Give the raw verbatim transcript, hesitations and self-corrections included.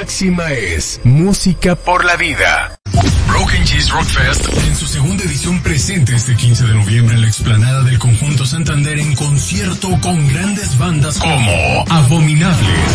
máxima es música por la vida. Broken Cheese Rock Fest en su segunda edición presente este quince de noviembre en la explanada del Conjunto Santander en concierto con grandes bandas como Abominables,